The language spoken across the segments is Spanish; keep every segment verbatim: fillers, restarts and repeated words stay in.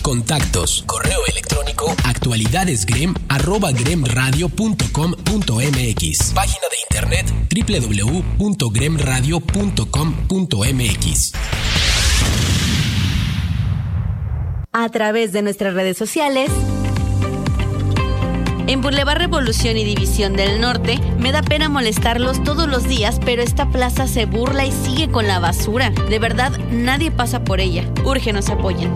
Contactos, correo electrónico actualidadesgrem arroba gremradio punto com punto mx. Página de internet doble u doble u doble u punto gremradio punto com punto mx. A través de nuestras redes sociales. En Boulevard Revolución y División del Norte, me da pena molestarlos todos los días, pero esta plaza se burla y sigue con la basura. De verdad, nadie pasa por ella. Urge nos apoyen.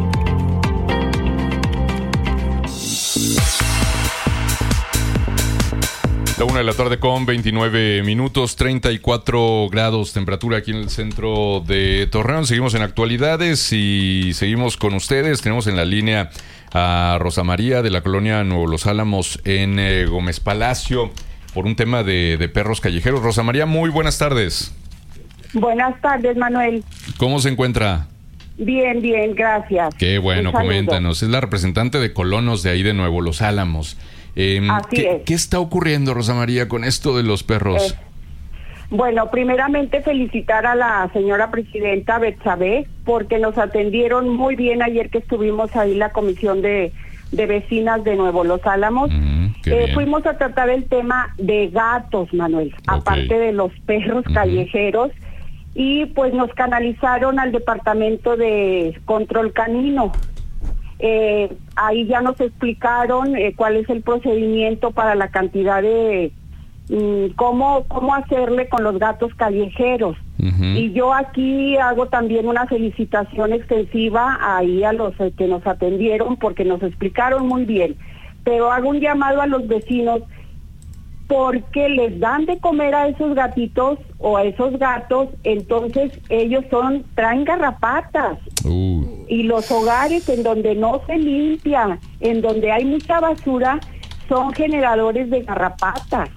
La una de la tarde con veintinueve minutos, treinta y cuatro grados temperatura aquí en el centro de Torreón. Seguimos en actualidades y seguimos con ustedes. Tenemos en la línea a Rosa María de la colonia Nuevo Los Álamos en eh, Gómez Palacio por un tema de, de perros callejeros. Rosa María, muy buenas tardes. Buenas tardes, Manuel. ¿Cómo se encuentra? Bien, bien, gracias. Qué bueno, coméntanos. Es la representante de colonos de ahí de Nuevo Los Álamos. Eh, Así ¿qué, es. ¿Qué está ocurriendo, Rosa María, con esto de los perros? Eh, bueno, primeramente felicitar a la señora presidenta Betsabé porque nos atendieron muy bien ayer que estuvimos ahí la comisión de, de vecinas de Nuevo Los Álamos. Mm, eh, fuimos a tratar el tema de gatos, Manuel, okay. aparte de los perros uh-huh. callejeros, y pues nos canalizaron al departamento de control canino. Eh, ahí ya nos explicaron eh, cuál es el procedimiento para la cantidad de mm, cómo cómo hacerle con los gatos callejeros. Uh-huh. Y yo aquí hago también una felicitación extensiva ahí a los eh, que nos atendieron porque nos explicaron muy bien, pero hago un llamado a los vecinos porque les dan de comer a esos gatitos o a esos gatos, entonces ellos son traen garrapatas. Uh. Y los hogares en donde no se limpia, en donde hay mucha basura, son generadores de garrapatas.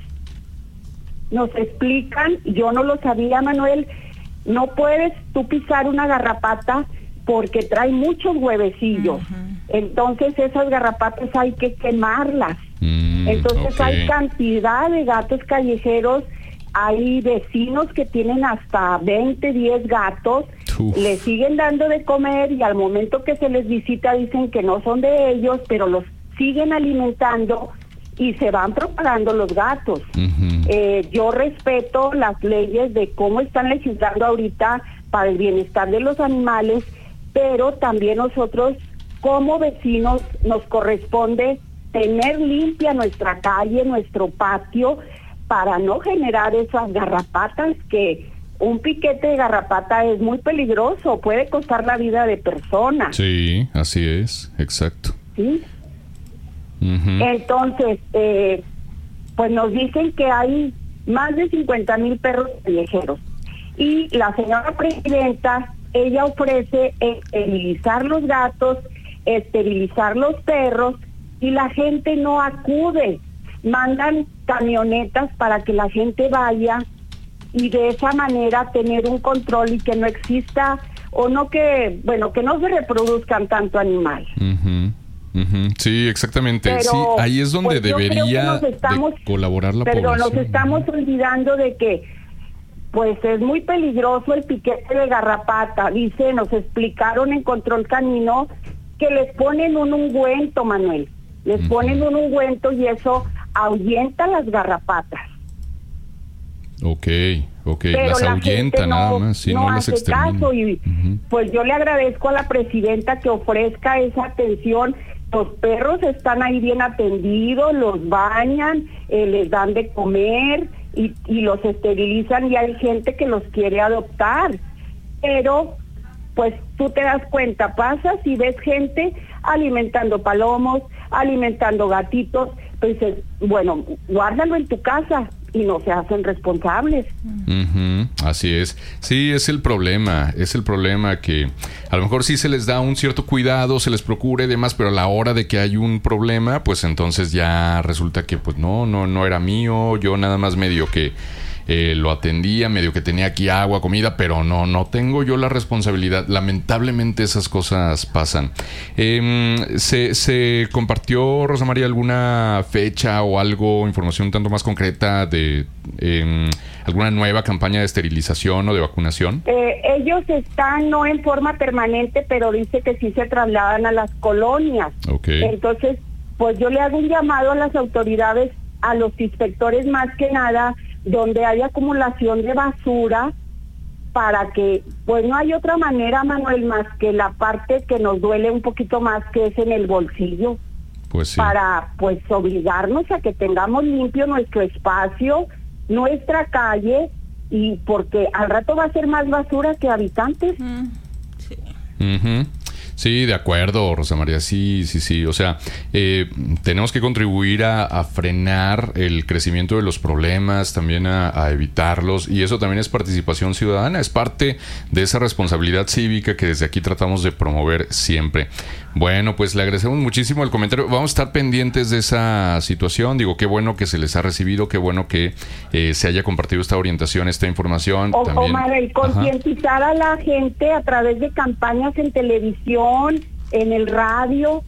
Nos explican, yo no lo sabía, Manuel, no puedes tú pisar una garrapata porque trae muchos huevecillos. Uh-huh. Entonces esas garrapatas hay que quemarlas. Mm, Entonces okay. hay cantidad de gatos callejeros, hay vecinos que tienen hasta veinte, diez gatos, Uf. les siguen dando de comer y al momento que se les visita dicen que no son de ellos, pero los siguen alimentando y se van propagando los gatos. Uh-huh. Eh, yo respeto las leyes de cómo están legislando ahorita para el bienestar de los animales, pero también nosotros como vecinos nos corresponde tener limpia nuestra calle, nuestro patio, para no generar esas garrapatas, que un piquete de garrapata es muy peligroso, puede costar la vida de personas. Sí, así es, exacto. ¿Sí? Uh-huh. Entonces, eh, pues nos dicen que hay más de cincuenta mil perros callejeros. Y la señora presidenta, ella ofrece esterilizar los gatos, esterilizar los perros, y la gente no acude. Mandan camionetas para que la gente vaya y de esa manera tener un control y que no exista, o no que, bueno, que no se reproduzcan tanto animal. Uh-huh. Uh-huh. Sí, exactamente. Pero, sí, ahí es donde pues, debería estamos, de colaborar la pero población. nos estamos olvidando de que pues es muy peligroso el piquete de garrapata. Dice, nos explicaron en control canino que les ponen un ungüento, Manuel. Les uh-huh. ponen un ungüento y eso ahuyenta las garrapatas. Ok, ok, pero las la ahuyenta no, nada más, sí, no, no las hace extermina. Caso y uh-huh. pues yo le agradezco a la presidenta que ofrezca esa atención. Los perros están ahí bien atendidos, los bañan, eh, les dan de comer y, y los esterilizan, y hay gente que los quiere adoptar, pero pues tú te das cuenta, pasas y ves gente alimentando palomos, alimentando gatitos, pues bueno, guárdalo en tu casa y no se hacen responsables. Uh-huh, así es. Sí, es el problema, es el problema que a lo mejor sí se les da un cierto cuidado, se les procura y demás, pero a la hora de que hay un problema, pues entonces ya resulta que pues no, no, no era mío, yo nada más medio que eh, lo atendía, medio que tenía aquí agua, comida, pero no, no tengo yo la responsabilidad. Lamentablemente esas cosas pasan. Eh, ¿se, ¿Se compartió, Rosa María, alguna fecha o algo, información un tanto más concreta de eh, alguna nueva campaña de esterilización o de vacunación? Eh, ellos están no en forma permanente, pero dice que sí se trasladan a las colonias. Okay. Entonces, pues yo le hago un llamado a las autoridades, a los inspectores más que nada, donde hay acumulación de basura, para que, pues no hay otra manera, Manuel, más que la parte que nos duele un poquito más, que es en el bolsillo. Pues sí. Para, pues, obligarnos a que tengamos limpio nuestro espacio, nuestra calle, y porque al rato va a ser más basura que habitantes. Mm, sí. Uh-huh. Sí, de acuerdo, Rosa María, sí, sí, sí. O sea, eh, tenemos que contribuir a, a frenar el crecimiento de los problemas, también a, a evitarlos, y eso también es participación ciudadana, es parte de esa responsabilidad cívica que desde aquí tratamos de promover siempre. Bueno, pues le agradecemos muchísimo el comentario. Vamos a estar pendientes de esa situación. Digo, qué bueno que se les ha recibido, qué bueno que eh, se haya compartido esta orientación, esta información. O, también. Omar, el concientizar a la gente a través de campañas en televisión, en el radio,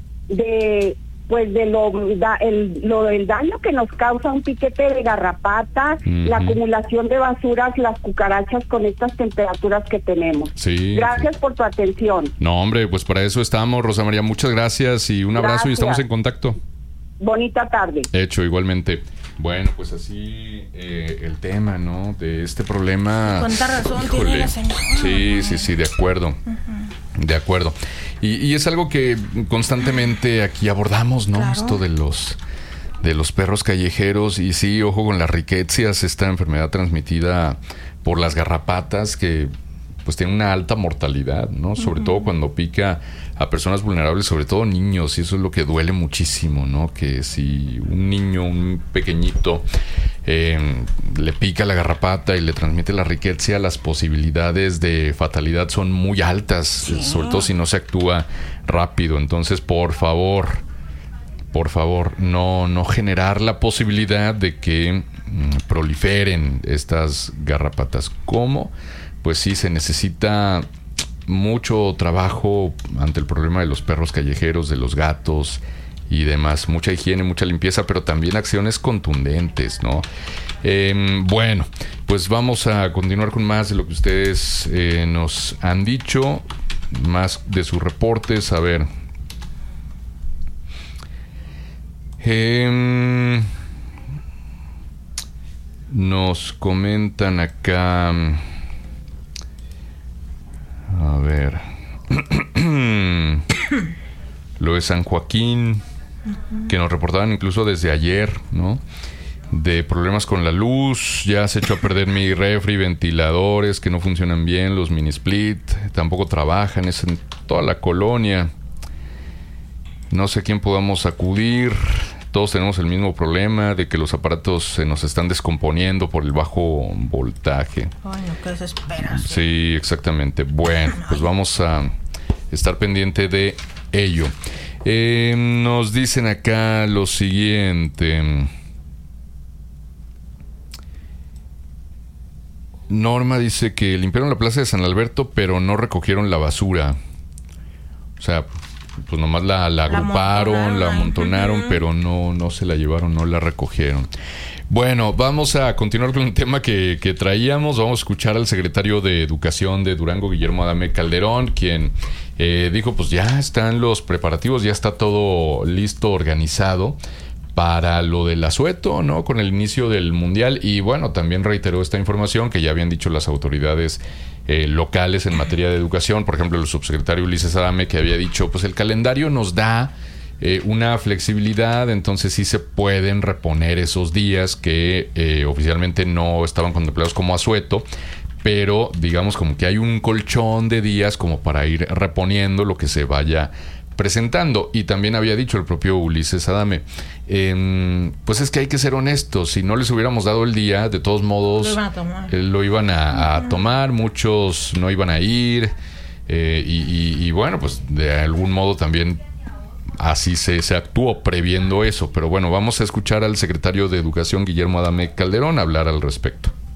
de pues de lo, da, el, lo del daño que nos causa un piquete de garrapata, uh-huh. la acumulación de basuras, las cucarachas con estas temperaturas que tenemos. Sí, gracias sí. por tu atención. No, hombre, pues para eso estamos, Rosa María. Muchas gracias y un abrazo, gracias. Y estamos en contacto. Bonita tarde. Hecho, igualmente. Bueno, pues así eh, el tema, ¿no? De este problema. Cuánta razón Híjole. tiene la señora. Sí, sí, sí, de acuerdo. Uh-huh. De acuerdo. Y, y es algo que constantemente aquí abordamos, ¿no? Claro. Esto de los de los perros callejeros. Y sí, ojo con las riquecias, esta enfermedad transmitida por las garrapatas que pues tiene una alta mortalidad, ¿no? Sobre uh-huh. todo cuando pica a personas vulnerables, sobre todo niños, y eso es lo que duele muchísimo, ¿no? Que si un niño, un pequeñito, eh, le pica la garrapata y le transmite la riqueza, las posibilidades de fatalidad son muy altas, sí. sobre todo si no se actúa rápido. Entonces, por favor, por favor, no, no generar la posibilidad de que mm, proliferen estas garrapatas. ¿Cómo? Pues sí, se necesita mucho trabajo ante el problema de los perros callejeros, de los gatos y demás. Mucha higiene, mucha limpieza, pero también acciones contundentes, ¿no? Eh, bueno, pues vamos a continuar con más de lo que ustedes eh, nos han dicho, más de sus reportes. A ver. Eh, nos comentan acá... A ver. Lo de San Joaquín, uh-huh. que nos reportaban incluso desde ayer, ¿no? De problemas con la luz. Ya se echó a perder mi refri, ventiladores que no funcionan bien, los mini split tampoco trabajan, es en toda la colonia. No sé a quién podamos acudir. Todos tenemos el mismo problema de que los aparatos se nos están descomponiendo por el bajo voltaje. Ay, no, qué desesperación. Sí, exactamente. Bueno, pues vamos a estar pendiente de ello. Eh, nos dicen acá lo siguiente. Norma dice que limpiaron la plaza de San Alberto, pero no recogieron la basura. O sea... pues nomás la, la agruparon, la amontonaron, pero no, no se la llevaron, no la recogieron. Bueno, vamos a continuar con el tema que, que traíamos. Vamos a escuchar al secretario de Educación de Durango, Guillermo Adame Calderón, quien eh, dijo, pues ya están los preparativos, ya está todo listo, organizado para lo del asueto, ¿no? Con el inicio del Mundial. Y bueno, también reiteró esta información que ya habían dicho las autoridades Eh, locales en materia de educación. Por ejemplo, el subsecretario Ulises Adame, que había dicho, pues el calendario nos da eh, una flexibilidad, entonces sí se pueden reponer esos días que eh, oficialmente no estaban contemplados como asueto, pero digamos como que hay un colchón de días como para ir reponiendo lo que se vaya presentando. Y también había dicho el propio Ulises Adame, eh, pues es que hay que ser honestos, si no les hubiéramos dado el día, de todos modos lo iban a tomar, eh, lo iban a, a tomar, muchos no iban a ir, eh, y, y, y bueno, pues de algún modo también así se, se actuó previendo eso. Pero bueno, vamos a escuchar al secretario de Educación, Guillermo Adame Calderón, hablar al respecto.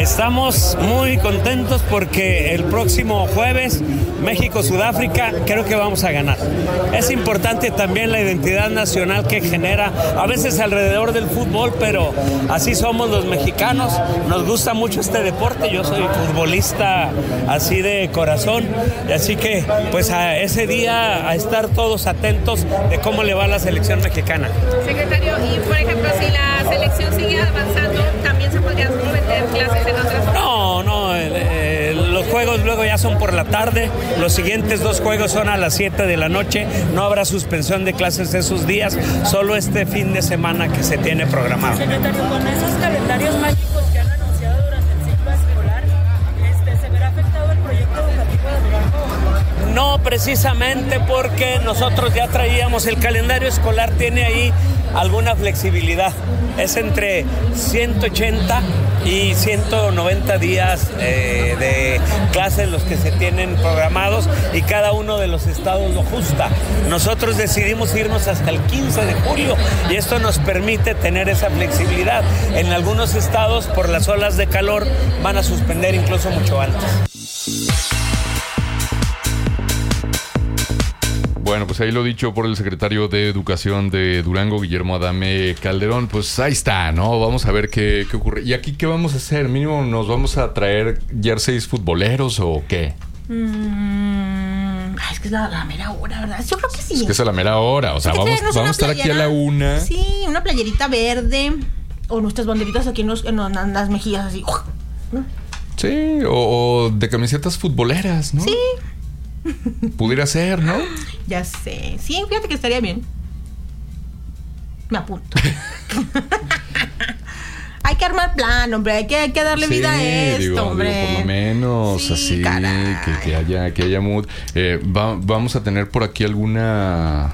Estamos muy contentos porque el próximo jueves, México-Sudáfrica, creo que vamos a ganar. Es importante también la identidad nacional que genera, a veces alrededor del fútbol, pero así somos los mexicanos. Nos gusta mucho este deporte. Yo soy futbolista así de corazón. Y así que, pues a ese día, a estar todos atentos de cómo le va a la selección mexicana. Secretario, y por ejemplo, si la selección sigue avanzando, ¿también se podrían meter clases en otras? No, no, eh, eh, los juegos luego ya son por la tarde, los siguientes dos juegos son a las siete de la noche, no habrá suspensión de clases esos días, solo este fin de semana que se tiene programado. Secretario, con esos calendarios mágicos que han anunciado durante el ciclo escolar, este, ¿se verá afectado el proyecto educativo de Durango? No, precisamente porque nosotros ya traíamos, el calendario escolar tiene ahí alguna flexibilidad, es entre ciento ochenta y ciento noventa días eh, de clases los que se tienen programados y cada uno de los estados lo ajusta. Nosotros decidimos irnos hasta el quince de julio y esto nos permite tener esa flexibilidad. En algunos estados por las olas de calor van a suspender incluso mucho antes. Bueno, pues ahí lo dicho por el secretario de Educación de Durango, Guillermo Adame Calderón. Pues ahí está, ¿no? Vamos a ver qué, qué ocurre. ¿Y aquí qué vamos a hacer? ¿Mínimo nos vamos a traer jerseys futboleros o qué? Mm, es que es la, la mera hora, ¿verdad? Yo creo que sí. Es que es a la mera hora. O sea, sí, vamos, vamos a estar playera, aquí a la una. Sí, una playerita verde. O nuestras banderitas aquí en, los, en, en las mejillas así. Sí, o, o de camisetas futboleras, ¿no? Sí. Pudiera ser, ¿no? Ya sé. Sí, fíjate que estaría bien. Me apunto. Hay que armar plan, hombre. Hay que, hay que darle sí, vida a esto, digo, hombre. Digo, por lo menos, sí, así, que, que haya, que haya mood. Eh, va, ¿Vamos a tener por aquí alguna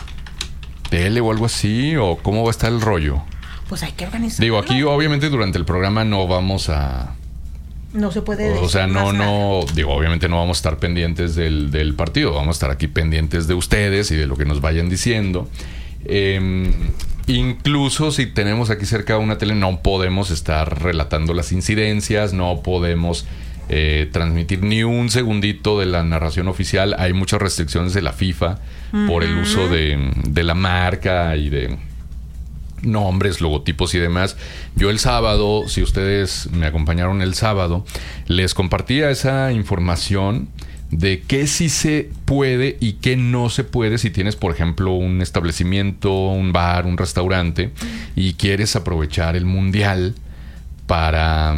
tele o algo así? ¿O cómo va a estar el rollo? Pues hay que organizarlo. Digo, aquí obviamente durante el programa no vamos a... No se puede decir. O sea, no, no, nada. digo, obviamente no vamos a estar pendientes del, del partido, vamos a estar aquí pendientes de ustedes y de lo que nos vayan diciendo. Eh, incluso si tenemos aquí cerca una tele, no podemos estar relatando las incidencias, no podemos eh, transmitir ni un segundito de la narración oficial. Hay muchas restricciones de la FIFA uh-huh. por el uso de, de la marca y de nombres, logotipos y demás. Yo el sábado, si ustedes me acompañaron el sábado, les compartía esa información de qué sí se puede y qué no se puede si tienes, por ejemplo, un establecimiento, un bar, un restaurante y quieres aprovechar el mundial para...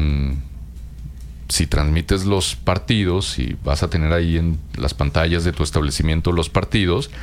Si transmites los partidos y vas a tener ahí en las pantallas de tu establecimiento los partidos,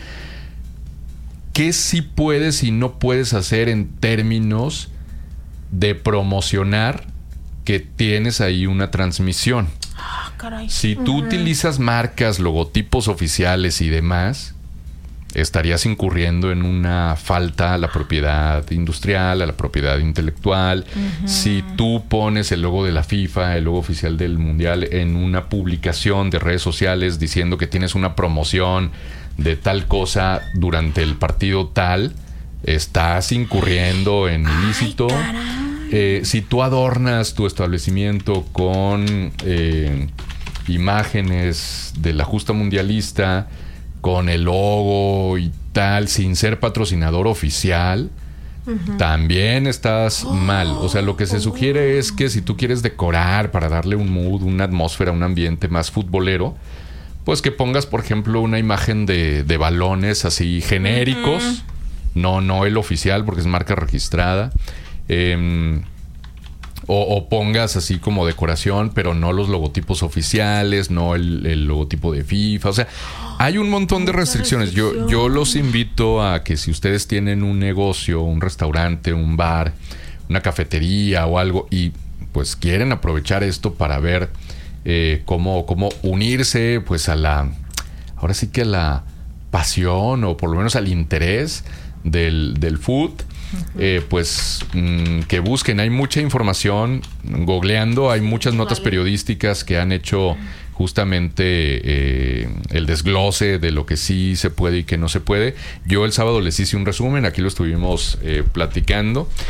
¿qué sí puedes y no puedes hacer en términos de promocionar que tienes ahí una transmisión? Ah, caray. Si tú uh-huh. utilizas marcas, logotipos oficiales y demás, estarías incurriendo en una falta a la propiedad industrial, a la propiedad intelectual. Uh-huh. Si tú pones el logo de la FIFA, el logo oficial del Mundial, en una publicación de redes sociales diciendo que tienes una promoción de tal cosa durante el partido tal, estás incurriendo en ilícito. Eh, si tú adornas tu establecimiento con eh, imágenes de la justa mundialista, con el logo y tal, sin ser patrocinador oficial, uh-huh. también estás oh, mal. O sea, lo que se oh. sugiere es que si tú quieres decorar para darle un mood, una atmósfera, un ambiente más futbolero, pues que pongas, por ejemplo, una imagen de, de balones así genéricos, uh-huh. no, no el oficial porque es marca registrada, eh, o, o pongas así como decoración, pero no los logotipos oficiales, no el, el logotipo de FIFA. O sea, hay un montón de restricciones. Yo, yo los invito a que si ustedes tienen un negocio, un restaurante, un bar, una cafetería o algo, y pues quieren aprovechar esto para ver eh, cómo, cómo unirse pues a la, ahora sí que a la pasión o por lo menos al interés del, del food. Eh, pues mmm, que busquen, hay mucha información googleando, hay muchas notas periodísticas que han hecho justamente eh, el desglose de lo que sí se puede y que no se puede. Yo el sábado les hice un resumen, aquí lo estuvimos eh, platicando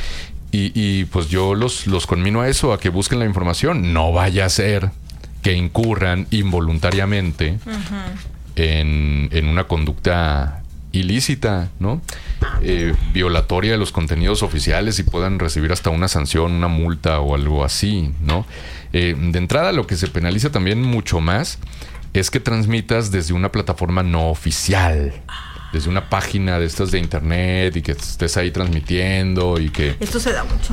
Y, y pues yo los, los conmino a eso, a que busquen la información. No vaya a ser que incurran involuntariamente uh-huh. en, en una conducta ilícita, ¿no? Eh, violatoria de los contenidos oficiales y puedan recibir hasta una sanción, una multa o algo así, ¿no? Eh, de entrada, lo que se penaliza también mucho más es que transmitas desde una plataforma no oficial, desde una página de estas de internet, y que estés ahí transmitiendo y que... Esto se da mucho.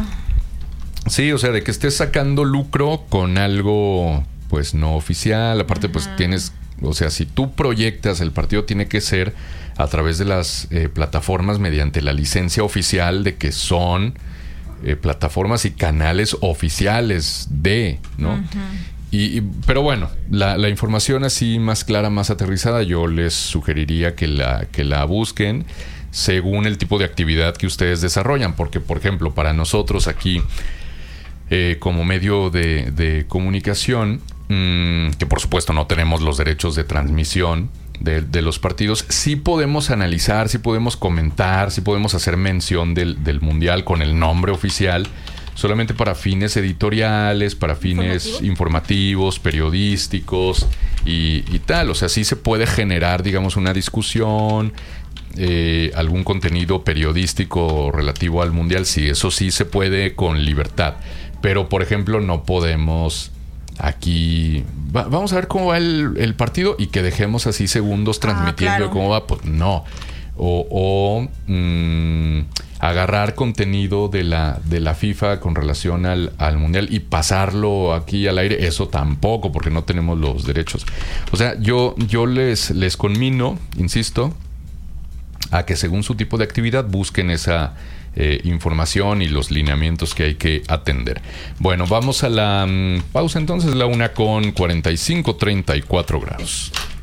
Sí, o sea, de que estés sacando lucro con algo pues no oficial. Aparte, uh-huh. pues tienes... O sea, si tú proyectas, el partido tiene que ser a través de las eh, plataformas mediante la licencia oficial de que son eh, plataformas y canales oficiales de, ¿no? Uh-huh. Y, y, pero bueno, la, la información así más clara, más aterrizada, yo les sugeriría que la, que la busquen según el tipo de actividad que ustedes desarrollan. Porque, por ejemplo, para nosotros aquí, eh, como medio de, de comunicación, mmm, que por supuesto no tenemos los derechos de transmisión de, de los partidos, sí podemos analizar, sí podemos comentar, sí podemos hacer mención del, del Mundial con el nombre oficial, solamente para fines editoriales, para fines ¿informativos? informativos, periodísticos y, y tal. O sea, sí se puede generar, digamos, una discusión, eh, algún contenido periodístico relativo al Mundial. Sí, eso sí se puede con libertad. Pero, por ejemplo, no podemos aquí... Va, vamos a ver cómo va el, el partido y que dejemos así segundos transmitiendo ah, claro. cómo va. Pues no. O... o mmm, agarrar contenido de la de la FIFA con relación al, al Mundial y pasarlo aquí al aire, eso tampoco, porque no tenemos los derechos. O sea, yo, yo les, les conmino, insisto, a que según su tipo de actividad busquen esa eh, información y los lineamientos que hay que atender. Bueno, vamos a la um, pausa entonces, la una con cuarenta y cinco, treinta y cuatro grados.